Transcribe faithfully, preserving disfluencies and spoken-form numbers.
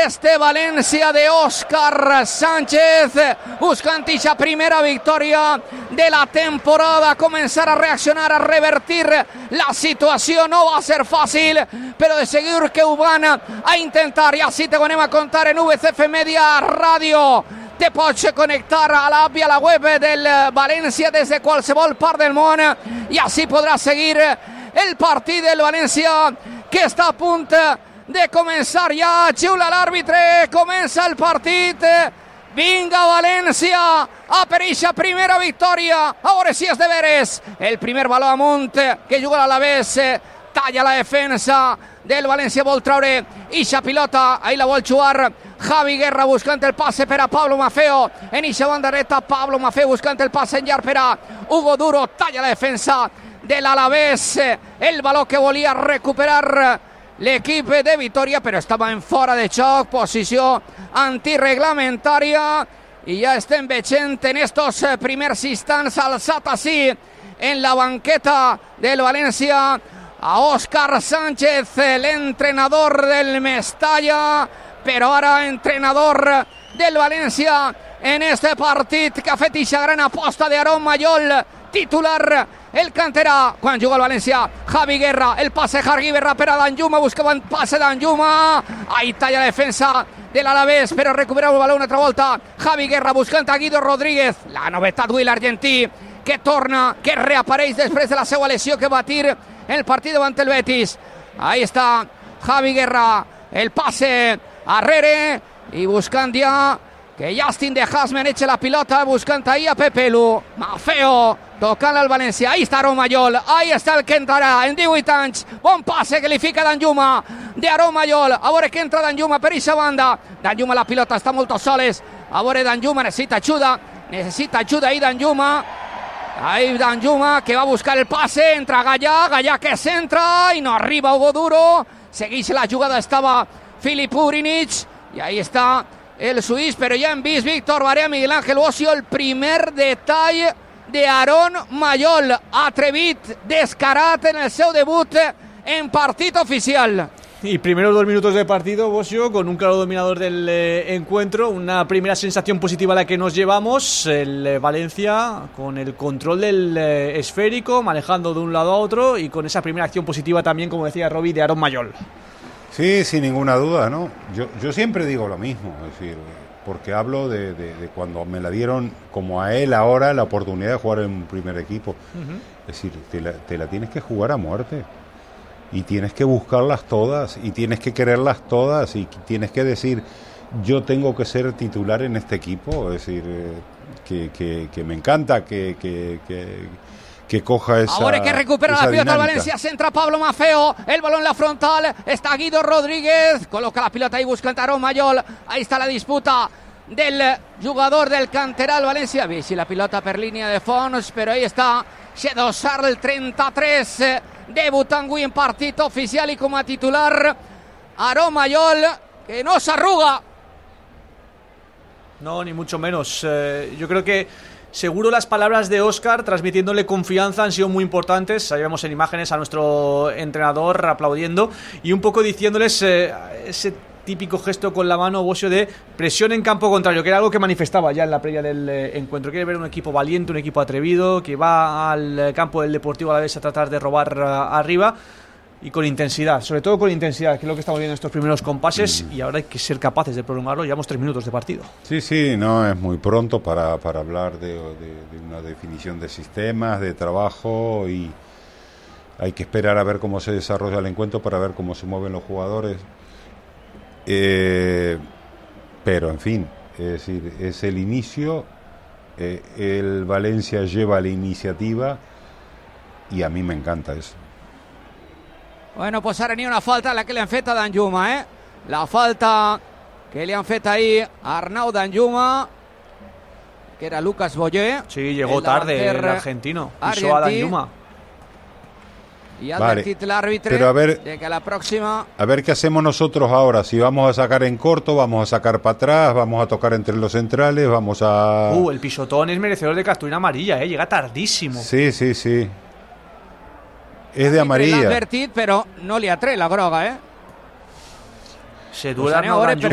este Valencia de Óscar Sánchez, buscant la primera victòria de la temporada, començar a reaccionar, a revertir la situació. No va a ser fàcil, però de seguir que ho van a intentar, i així te ho anem a contar en V C F Media Ràdio. Te pots connectar a l'app i a la web del València des de qualsevol part del món, i així podràs seguir el partit del València, que està a punt de començar ja. Xiula l'àrbitre, comença el partit. Vinga València a per eixa primera victòria. A veure si és de veres. El primer baló amunt que juga l'Alavés, talla la defensa del València, vol treure eixa pilota, ahí la vol jugar Javi Guerra buscant el passe per a Pablo Maffeo, en eixa banda dreta Pablo Maffeo buscant el passe en llarg per a Hugo Duro, talla la defensa de l'Alavés, el baló que volia recuperar l'equip de Vitoria, però estava en fora de joc, posició antirreglamentària, i ja estem veient en estos primers instants alçat així en la banqueta del València a Óscar Sánchez, l'entrenador del Mestalla, però ara entrenador del València en este partit, que ha fet eixa gran aposta d'Aaron Mayol, titular el canterà quan juga el València. Javi Guerra, el passe Javi Guerra per a Danjuma, buscava un passe Danjuma, ahí talla la defensa de l'Alavés, però recupera el baló una altra volta Javi Guerra buscant a Guido Rodríguez, la novetat d'avui l'argentí, que torna, que reapareix després de la seva lesió que va patir en el partit davant el Betis. Ahí està Javi Guerra, el passe arrere, i buscant ja que Justin de Haasman eche la pilota, buscant ahí a Pepelu. Maffeo tocant al València, ahí està Aaron Mayol, ahí està el que entrarà en divuit anys, bon passe que li fica Danjuma de Aaron Mayol, a veure que entra Danjuma per eixa banda. Danjuma, la pilota està molt soles, a veure Danjuma necessita ajuda, necessita ajuda ahí Danjuma, ahí Danjuma que va a buscar el passe, entra Gallà, Gallà que centra i no arriba Hugo Duro, segueix la jugada, estava Filip Urinic, i ahí està el suís, però ja hem vist Víctor Barea, Miguel Ángel Ocio, el primer detall de Aaron Mayol, atrevit, descarat en el seu debut en partit oficial. Y primeros dos minutos de partido, Bosio, con un claro dominador del eh, encuentro, una primera sensación positiva a la que nos llevamos, el eh, Valencia con el control del eh, esférico, manejando de un lado a otro, y con esa primera acción positiva también, como decía Robbie, de Aaron Mayol. Sí, sin ninguna duda, ¿no? Yo, yo siempre digo lo mismo, es decir, porque hablo de, de, de cuando me la dieron, como a él ahora, la oportunidad de jugar en un primer equipo. Uh-huh. Es decir, te la, te la tienes que jugar a muerte. Y tienes que buscarlas todas, y tienes que quererlas todas, y tienes que decir, yo tengo que ser titular en este equipo. Es decir, eh, que, que, que me encanta que... que, que que coja esa ahora que recupera la pilota al Valencia, centra Pablo Maffeo, el balón en la frontal, está Guido Rodríguez, coloca la pilota ahí buscant Aaron Mayol, ahí está la disputa del jugador del canteral Valencia, visi la pilota per línia de fons, però ahí està Xedosar, el trenta-tres, debutant avui en partit oficial i com a titular Aaron Mayol, que no s'arruga. No, ni mucho menos. Eh, yo creo que seguro las palabras de Óscar transmitiéndole confianza han sido muy importantes. Ahí vemos en imágenes a nuestro entrenador aplaudiendo y un poco diciéndoles eh, ese típico gesto con la mano, Bosio, de presión en campo contrario, que era algo que manifestaba ya en la previa del eh, encuentro. Quiere ver un equipo valiente, un equipo atrevido, que va al campo del Deportivo Alavés a tratar de robar uh, arriba y con intensidad, sobre todo con intensidad, que es lo que estamos viendo en estos primeros compases, mm. y ahora hay que ser capaces de prolongarlo. Llevamos tres minutos de partido. Sí, sí, no, es muy pronto para, para hablar de, de, de una definición de sistemas, de trabajo, y hay que esperar a ver cómo se desarrolla el encuentro para ver cómo se mueven los jugadores. Eh, pero, en fin, es decir, es el inicio, eh, el Valencia lleva la iniciativa y a mí me encanta eso. Bueno, pues ara n'hi ha una falta a la que li han fet a Danjuma, eh? La falta que li han fet ahí a Arnau Danjuma, que era Lucas Boyer. Sí, llegó el tarde el argentino, pisó a Danjuma. Y ha advertit vale. l'àrbitre de que la próxima... A ver qué hacemos nosotros ahora, si vamos a sacar en corto, vamos a sacar para atrás, vamos a tocar entre los centrales, vamos a... Uh, el pisotón es merecedor de cartulina amarilla, eh? Llega tardísimo. Sí, sí, sí. És de amarilla. L'ha advertit, però no li ha tret la groga, eh? Se dura no